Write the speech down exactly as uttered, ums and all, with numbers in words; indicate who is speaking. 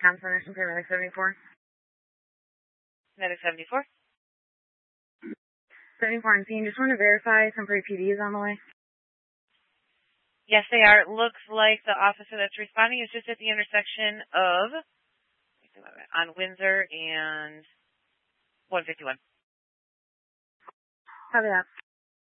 Speaker 1: Confirmation for Medic seventy-four.
Speaker 2: Medic seventy-four.
Speaker 1: seventy-four on scene. Just want to verify some free P D is on the way.
Speaker 2: Yes, they are. It looks like the officer that's responding is just at the intersection of on Windsor and one fifty-one.
Speaker 1: Copy that.